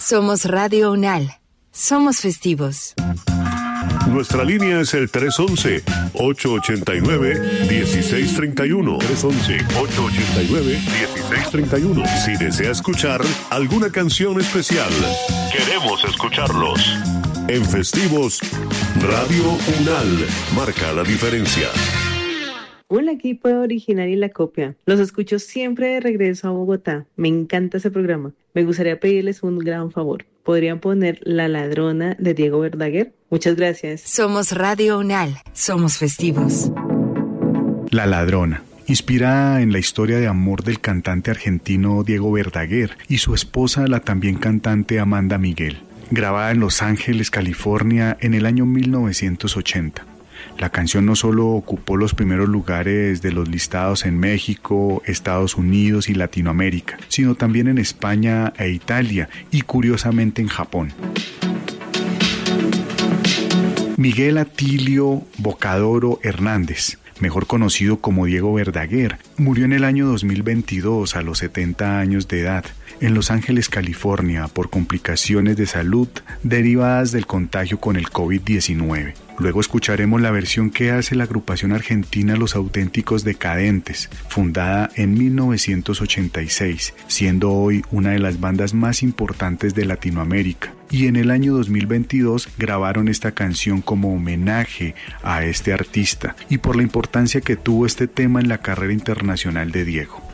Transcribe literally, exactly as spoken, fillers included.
Somos Radio Unal. Somos festivos. Nuestra línea es el tres once, ocho ochenta y nueve, dieciséis treinta y uno. tres once, ocho ochenta y nueve, dieciséis treinta y uno. Si desea escuchar alguna canción especial, queremos escucharlos. En festivos, Radio Unal marca la diferencia. Hola, equipo original y la copia. Los escucho siempre de regreso a Bogotá. Me encanta ese programa. Me gustaría pedirles un gran favor. ¿Podrían poner La Ladrona de Diego Verdaguer? Muchas gracias. Somos Radio Unal. Somos festivos. La Ladrona, inspirada en la historia de amor del cantante argentino Diego Verdaguer y su esposa, la también cantante Amanda Miguel. Grabada en Los Ángeles, California, en el año mil novecientos ochenta. La canción no solo ocupó los primeros lugares de los listados en México, Estados Unidos y Latinoamérica, sino también en España e Italia y curiosamente en Japón. Miguel Atilio Bocadoro Hernández, mejor conocido como Diego Verdaguer, murió en el año dos mil veintidós a los setenta años de edad en Los Ángeles, California, por complicaciones de salud derivadas del contagio con el covid diecinueve. Luego escucharemos la versión que hace la agrupación argentina Los Auténticos Decadentes, fundada en mil novecientos ochenta y seis, siendo hoy una de las bandas más importantes de Latinoamérica. Y en el año dos mil veintidós grabaron esta canción como homenaje a este artista y por la importancia que tuvo este tema en la carrera internacional de Diego.